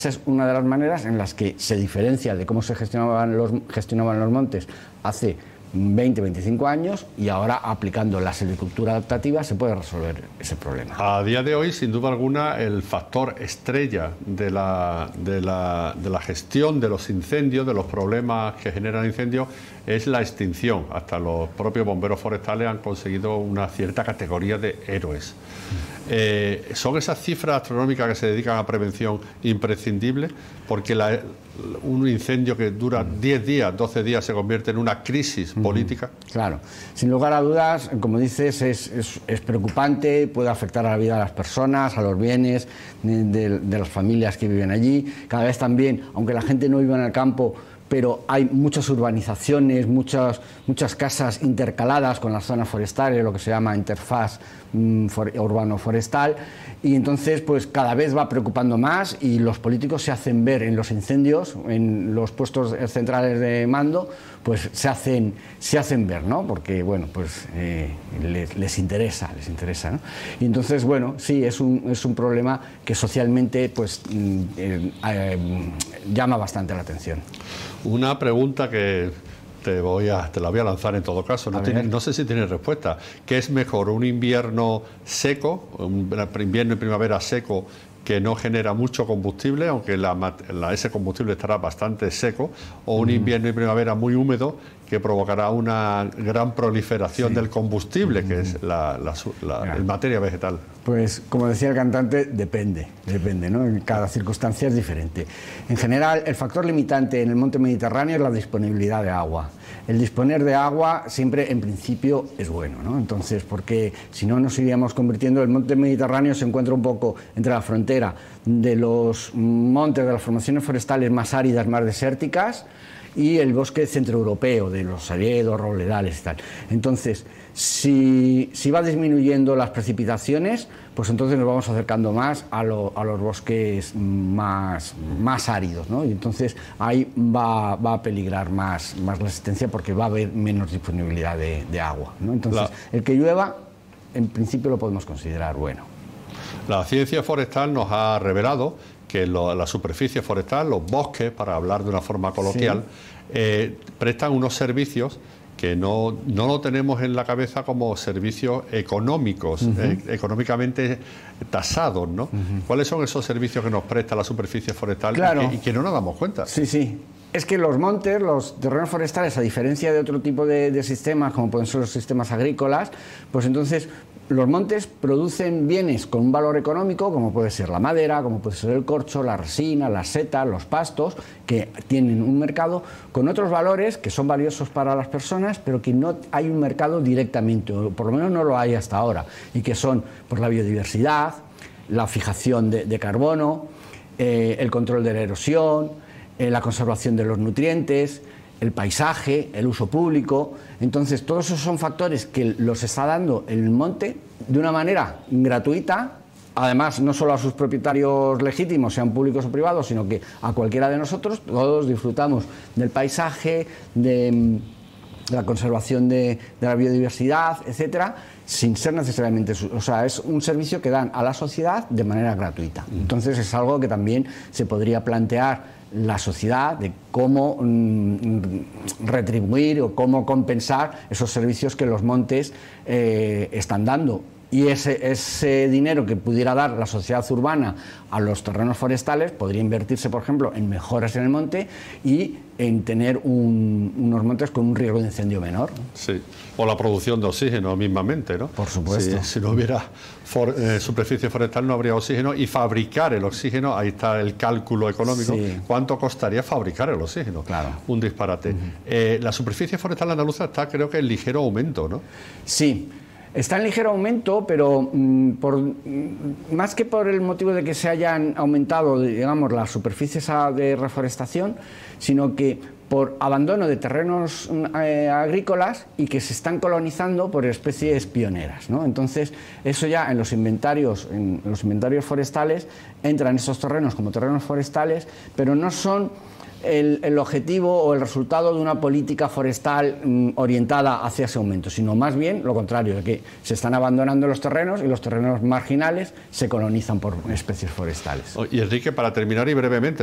Esa es una de las maneras en las que se diferencia de cómo se gestionaban los montes hace 20, 25 años, y ahora aplicando la silvicultura adaptativa se puede resolver ese problema. A día de hoy, sin duda alguna, el factor estrella de la gestión de los incendios, de los problemas que generan incendios, es la extinción. Hasta los propios bomberos forestales han conseguido una cierta categoría de héroes. ¿Son esas cifras astronómicas que se dedican a prevención imprescindibles? Porque un incendio que dura 10 días, 12 días, se convierte en una crisis política. Claro, sin lugar a dudas, como dices, es preocupante, puede afectar a la vida de las personas, a los bienes de las familias que viven allí. Cada vez también, aunque la gente no viva en el campo, pero hay muchas urbanizaciones, muchas casas intercaladas con las zonas forestales, lo que se llama interfaz urbano-forestal, y entonces pues cada vez va preocupando más, y los políticos se hacen ver en los incendios, en los puestos centrales de mando, pues se hacen ver, ¿no? Porque bueno, pues les interesa, ¿no? Y entonces, bueno, sí, es un problema que socialmente pues llama bastante la atención. Una pregunta que te la voy a lanzar en todo caso, no sé si tienes respuesta. ¿Qué es mejor, un invierno seco, un invierno y primavera seco que no genera mucho combustible, aunque ese combustible estará bastante seco, o un invierno y primavera muy húmedo que provocará una gran proliferación del combustible, que es el materia vegetal? Pues, como decía el cantante, depende, ¿no? En cada circunstancia es diferente. En general, el factor limitante en el monte Mediterráneo es la disponibilidad de agua. El disponer de agua siempre, en principio, es bueno, ¿no? Entonces, porque si no nos iríamos convirtiendo, el monte Mediterráneo se encuentra un poco entre la frontera de los montes, de las formaciones forestales más áridas, más desérticas, y el bosque centroeuropeo, de los hayedos, robledales y tal. Entonces, si va disminuyendo las precipitaciones, pues entonces nos vamos acercando más a los bosques más áridos, ¿no? Y entonces ahí va a peligrar más la existencia, porque va a haber menos disponibilidad de agua, ¿no? Entonces, el que llueva, en principio lo podemos considerar bueno. La ciencia forestal nos ha revelado que la superficie forestal, los bosques, para hablar de una forma coloquial, prestan unos servicios que no lo tenemos en la cabeza como servicios económicos, económicamente tasados, ¿no? ¿Cuáles son esos servicios que nos presta la superficie forestal y que no nos damos cuenta? Sí. Es que los montes, los terrenos forestales, a diferencia de otro tipo de sistemas, como pueden ser los sistemas agrícolas, pues entonces los montes producen bienes con un valor económico, como puede ser la madera, como puede ser el corcho, la resina, las setas, los pastos, que tienen un mercado con otros valores que son valiosos para las personas, pero que no hay un mercado directamente, o por lo menos no lo hay hasta ahora, y que son pues, la biodiversidad, la fijación de carbono, el control de la erosión, la conservación de los nutrientes, el paisaje, el uso público. Entonces, todos esos son factores que los está dando el monte de una manera gratuita, además no solo a sus propietarios legítimos, sean públicos o privados, sino que a cualquiera de nosotros. Todos disfrutamos del paisaje, de la conservación de la biodiversidad, etcétera, sin ser necesariamente, o sea, es un servicio que dan a la sociedad de manera gratuita. Entonces es algo que también se podría plantear la sociedad, de cómo retribuir o cómo compensar esos servicios que los montes están dando. Y ese dinero que pudiera dar la sociedad urbana a los terrenos forestales podría invertirse, por ejemplo, en mejoras en el monte y en tener unos montes con un riesgo de incendio menor. Sí, o la producción de oxígeno mismamente, ¿no? Por supuesto. Si no hubiera superficie forestal no habría oxígeno, y fabricar el oxígeno, ahí está el cálculo económico. Sí. ¿Cuánto costaría fabricar el oxígeno? Claro. Un disparate. La superficie forestal andaluza está, creo que, en ligero aumento, ¿no? Sí. Está en ligero aumento, pero más que por el motivo de que se hayan aumentado, digamos, las superficies de reforestación, sino que por abandono de terrenos agrícolas y que se están colonizando por especies pioneras, ¿no? Entonces, eso ya en los inventarios forestales entran esos terrenos como terrenos forestales, pero no son el objetivo o el resultado de una política forestal orientada hacia ese aumento, sino más bien lo contrario, de que se están abandonando los terrenos y los terrenos marginales se colonizan por especies forestales. Y Enrique, para terminar y brevemente,